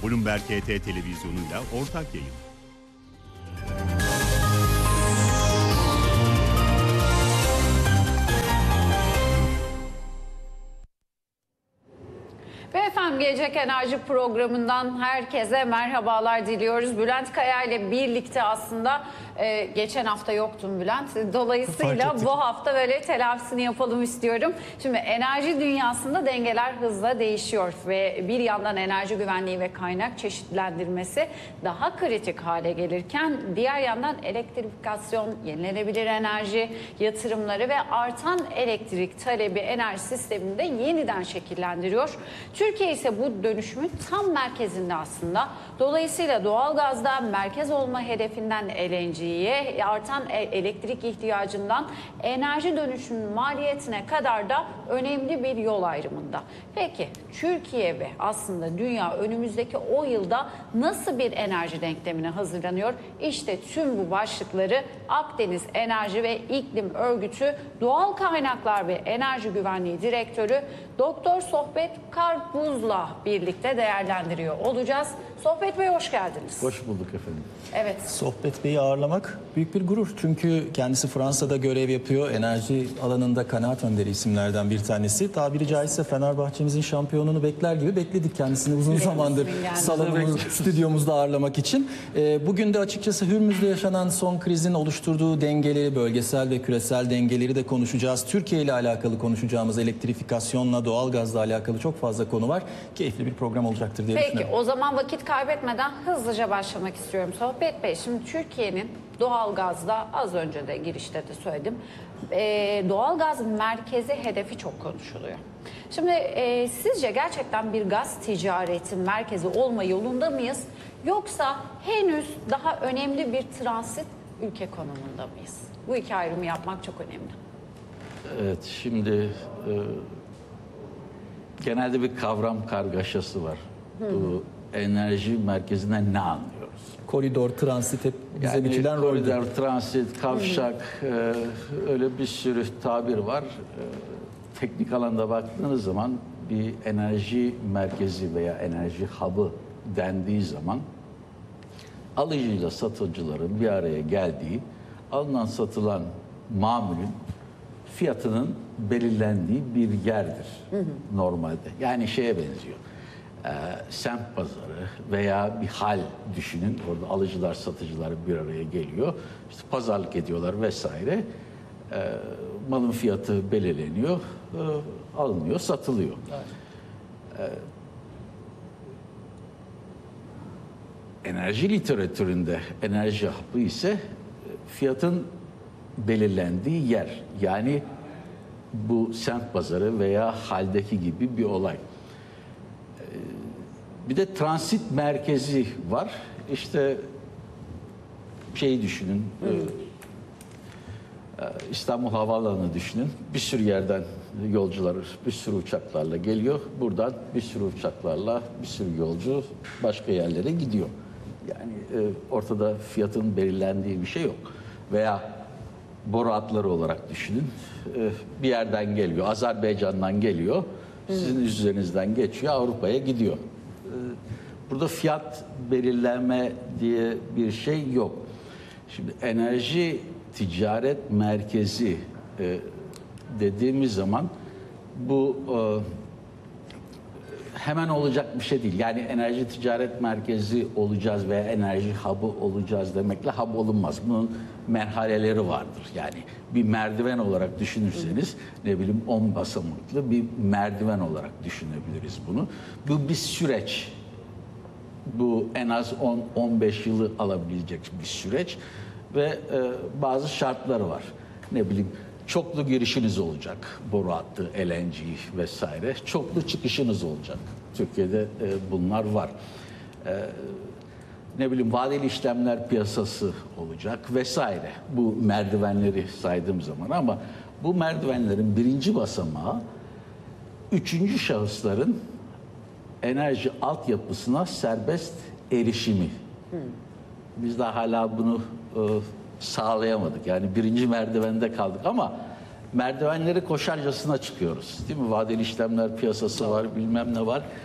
Bloomberg HT televizyonuyla ortak yayın. Ve efendim Gelecek Enerji programından herkese merhabalar diliyoruz. Bülent Kaya ile birlikte aslında geçen hafta yoktum Bülent. Dolayısıyla bu hafta böyle telafisini yapalım istiyorum. Şimdi enerji dünyasında dengeler hızla değişiyor ve bir yandan enerji güvenliği ve kaynak çeşitlendirmesi daha kritik hale gelirken diğer yandan elektrifikasyon, yenilenebilir enerji yatırımları ve artan elektrik talebi enerji sisteminde yeniden şekillendiriyor. Türkiye ise bu dönüşümün tam merkezinde aslında. Dolayısıyla doğalgazda merkez olma hedefinden LNG'ye, artan elektrik ihtiyacından enerji dönüşümünün maliyetine kadar da önemli bir yol ayrımında. Peki Türkiye ve aslında dünya önümüzdeki 10 yılda nasıl bir enerji denklemine hazırlanıyor? İşte tüm bu başlıkları Akdeniz Enerji ve İklim Örgütü Doğal Kaynaklar ve Enerji Güvenliği Direktörü Doktor Sohbet Karpuz'la birlikte değerlendiriyor olacağız. Sohbet Bey hoş geldiniz. Hoş bulduk efendim. Evet. Sohbet Bey'i ağırlamak büyük bir gurur. Çünkü kendisi Fransa'da görev yapıyor. Enerji alanında kanaat önderi isimlerden bir tanesi. Tabiri caizse Fenerbahçe'mizin şampiyonunu bekler gibi bekledik kendisini uzun zamandır stüdyomuzda ağırlamak için. Bugün de açıkçası Hürmüz'de yaşanan son krizin oluşturduğu dengeleri, bölgesel ve küresel dengeleri de konuşacağız. Türkiye ile alakalı konuşacağımız elektrifikasyonla, doğalgazla alakalı çok fazla konu var. Keyifli bir program olacaktır diye düşünüyorum. Peki o zaman vakit kaybetmeden hızlıca başlamak istiyorum. Sohbet Bey, şimdi Türkiye'nin doğalgazda az önce de girişte de söyledim. Doğalgaz merkezi hedefi çok konuşuluyor. Şimdi sizce gerçekten bir gaz ticareti merkezi olma yolunda mıyız? Yoksa henüz daha önemli bir transit ülke konumunda mıyız? Bu iki ayrımı yapmak çok önemli. Evet, şimdi genelde bir kavram kargaşası var. Bu enerji merkezinden ne anlıyoruz? Koridor, transit hep bize biçilen roldür. Koridor, transit, kavşak, öyle bir sürü tabir var. Teknik alanda baktığınız zaman bir enerji merkezi veya enerji hub'ı dendiği zaman alıcıyla satıcıların bir araya geldiği, alınan satılan mamulün fiyatının belirlendiği bir yerdir normalde. Yani şeye benziyor. Semt pazarı veya bir hal düşünün. Orada alıcılar, satıcılar bir araya geliyor. İşte pazarlık ediyorlar vesaire. Malın fiyatı belirleniyor, alınıyor, satılıyor. Evet. Enerji literatüründe enerji hapı ise fiyatın belirlendiği yer. Yani bu semt pazarı veya haldeki gibi bir olay. Bir de transit merkezi var. İşte şeyi düşünün. İstanbul Havaalanı'nı düşünün. Bir sürü yerden yolcular, bir sürü uçaklarla geliyor. Buradan bir sürü uçaklarla bir sürü yolcu başka yerlere gidiyor. Yani ortada fiyatın belirlendiği bir şey yok. Veya boru hatları olarak düşünün. Bir yerden geliyor, Azerbaycan'dan geliyor. Sizin üzerinizden geçiyor, Avrupa'ya gidiyor. Burada fiyat belirleme diye bir şey yok. Şimdi enerji ticaret merkezi dediğimiz zaman bu hemen olacak bir şey değil. Yani enerji ticaret merkezi olacağız veya enerji hub'ı olacağız demekle hub olunmaz. Bunun merhaleleri vardır. Yani bir merdiven olarak düşünürseniz ne bileyim 10 basamaklı bir merdiven olarak düşünebiliriz bunu. Bu bir süreç. Bu en az 10-15 yılı alabilecek bir süreç ve bazı şartları var. Ne bileyim çoklu girişiniz olacak, boru hattı, LNG vesaire. Çoklu çıkışınız olacak. Türkiye'de bunlar var. Ne bileyim vadeli işlemler piyasası olacak vesaire. Bu merdivenleri saydığım zaman ama bu merdivenlerin birinci basamağı üçüncü şahısların enerji altyapısına serbest erişimi. Biz de hala bunu sağlayamadık. Yani birinci merdivende kaldık ama merdivenleri koşarcasına çıkıyoruz. Değil mi? Vadeli işlemler piyasası var, bilmem ne var.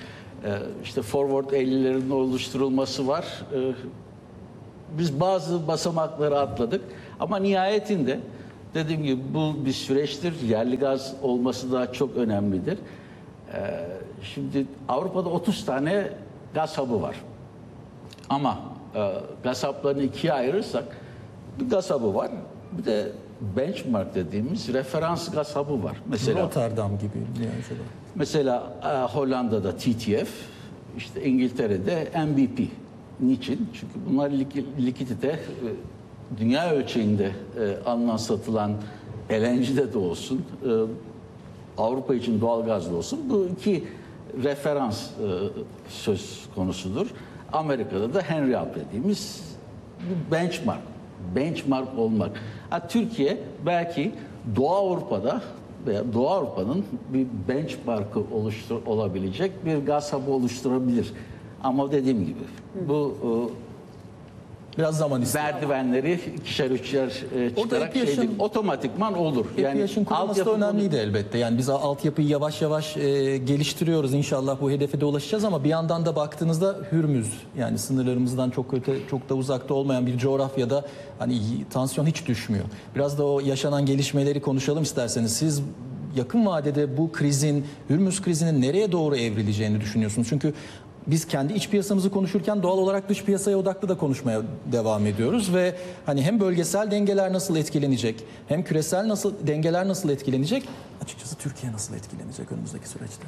İşte Forward 50'lerin oluşturulması var. Biz bazı basamakları atladık ama nihayetinde dediğim gibi bu bir süreçtir. Yerli gaz olması da çok önemlidir. Şimdi Avrupa'da 30 tane gaz hub'ı var. Ama gaz hub'larını ikiye ayırırsak bir gaz hub'ı var. Bir de benchmark dediğimiz referans gaz hub'ı var. Mesela Rotterdam gibi. Mesela Hollanda'da TTF, işte İngiltere'de NBP. Niçin? Çünkü bunlar likidite dünya ölçeğinde alınan satılan LNG'de de olsun, Avrupa için doğalgazda olsun bu iki referans söz konusudur. Amerika'da da Henry Hub dediğimiz bir benchmark olmak. Türkiye belki Doğu Avrupa'da veya Doğu Avrupa'nın bir benchmark'ı olabilecek bir gaz hub'ı oluşturabilir. Ama dediğim gibi bu biraz zaman ister. merdivenleri ikişer üçer çıkarak otomatikman olur. EPİAŞ'ın kurulması da önemliydi elbette. Yani biz altyapıyı yavaş yavaş geliştiriyoruz. İnşallah bu hedefe de ulaşacağız ama bir yandan da baktığınızda Hürmüz, yani sınırlarımızdan çok da uzakta olmayan bir coğrafyada hani tansiyon hiç düşmüyor. Biraz da o yaşanan gelişmeleri konuşalım isterseniz. Siz yakın vadede bu krizin, Hürmüz krizinin nereye doğru evrileceğini düşünüyorsunuz? Çünkü biz kendi iç piyasamızı konuşurken doğal olarak dış piyasaya odaklı da konuşmaya devam ediyoruz ve hani hem bölgesel dengeler nasıl etkilenecek, hem küresel dengeler nasıl etkilenecek, açıkçası Türkiye nasıl etkilenecek önümüzdeki süreçte?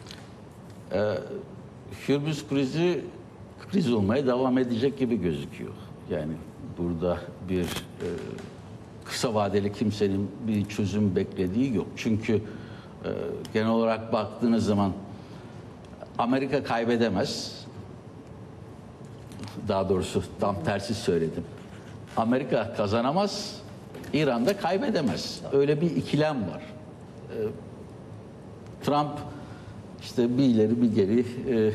Hürmüz kriz olmaya devam edecek gibi gözüküyor. Yani burada bir kısa vadeli kimsenin bir çözüm beklediği yok. Çünkü genel olarak baktığınız zaman Amerika kaybedemez. Daha doğrusu tam tersi söyledim. Amerika kazanamaz, İran da kaybedemez. Öyle bir ikilem var. Trump işte bir ileri bir geri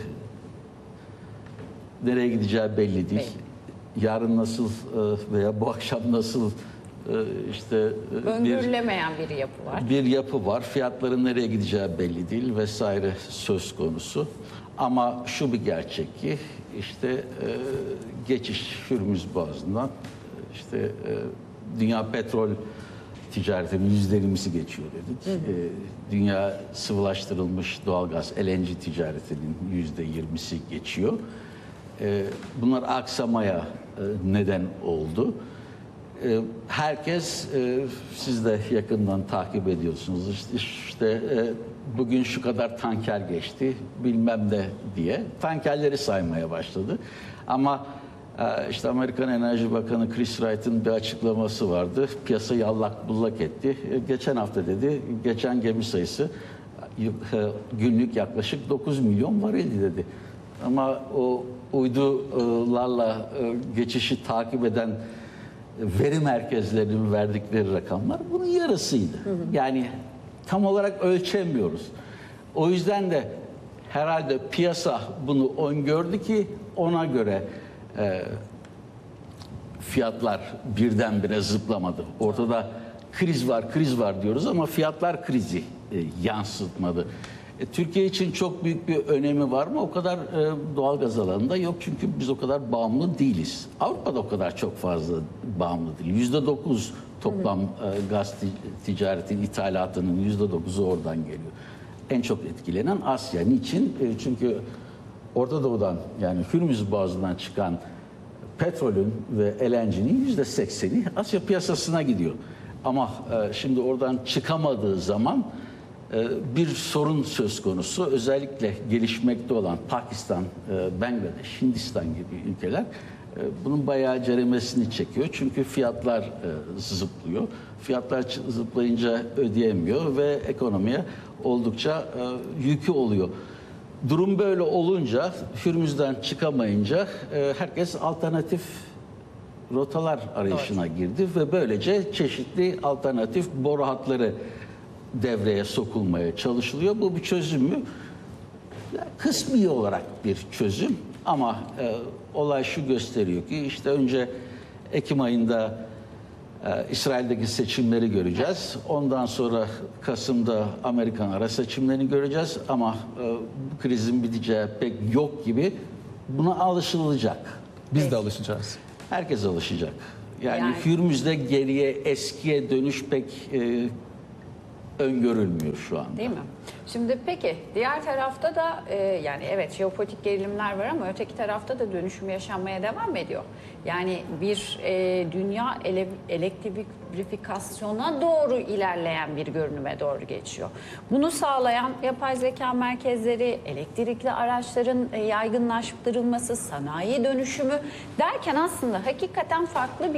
nereye gideceği belli değil. Yarın nasıl veya bu akşam nasıl işte öngörülemeyen bir yapı var. Bir yapı var. Fiyatların nereye gideceği belli değil vesaire söz konusu. Ama şu bir gerçek ki işte geçiş Hürmüz Boğazı'ndan işte dünya petrol ticaretinin %20'si geçiyor dedik. Dünya sıvılaştırılmış doğalgaz LNG ticaretinin %20'si geçiyor. Bunlar aksamaya neden oldu. Herkes, siz de yakından takip ediyorsunuz, işte bugün şu kadar tanker geçti bilmem ne diye tankerleri saymaya başladı. Ama işte Amerikan Enerji Bakanı Chris Wright'ın bir açıklaması vardı. Piyasayı allak bullak etti. Geçen hafta dedi, geçen gemi sayısı günlük yaklaşık 9 milyon varildi dedi. Ama o uydularla geçişi takip eden veri merkezlerinin verdikleri rakamlar bunun yarısıydı. Yani tam olarak ölçemiyoruz. O yüzden de herhalde piyasa bunu öngördü ki ona göre fiyatlar birdenbire zıplamadı. Ortada kriz var diyoruz ama fiyatlar krizi yansıtmadı. Türkiye için çok büyük bir önemi var mı? O kadar doğalgaz alanında yok çünkü biz o kadar bağımlı değiliz. Avrupa'da o kadar çok fazla bağımlı değil. %9 toplam gaz ticaretinin ithalatının %9'u oradan geliyor. En çok etkilenen Asya. Niçin? Çünkü Orta Doğu'dan yani Hürmüz Boğazı'ndan çıkan petrolün ve LNG'nin %80'i Asya piyasasına gidiyor. Ama şimdi oradan çıkamadığı zaman bir sorun söz konusu. Özellikle gelişmekte olan Pakistan, Bangladeş, Hindistan gibi ülkeler bunun bayağı ceremesini çekiyor. Çünkü fiyatlar zıplıyor. Fiyatlar zıplayınca ödeyemiyor ve ekonomiye oldukça yükü oluyor. Durum böyle olunca, Hürmüz'den çıkamayınca herkes alternatif rotalar arayışına girdi ve böylece çeşitli alternatif boru hatları devreye sokulmaya çalışılıyor. Bu bir çözüm mü? Kısmi olarak bir çözüm ama olay şu gösteriyor ki işte önce Ekim ayında İsrail'deki seçimleri göreceğiz. Ondan sonra Kasım'da Amerikan ara seçimlerini göreceğiz. Ama bu krizin biteceği pek yok gibi. Buna alışılacak. Biz de alışacağız. Herkes alışacak. Yani Yani- Hürmüz'de geriye, eskiye dönüş pek öngörülmüyor şu anda. Değil mi? Şimdi peki diğer tarafta da yani evet jeopolitik gerilimler var ama öteki tarafta da dönüşüm yaşanmaya devam ediyor. Yani bir dünya elektrifikasyona doğru ilerleyen bir görünüme doğru geçiyor. Bunu sağlayan yapay zeka merkezleri, elektrikli araçların yaygınlaştırılması, sanayi dönüşümü derken aslında hakikaten farklı bir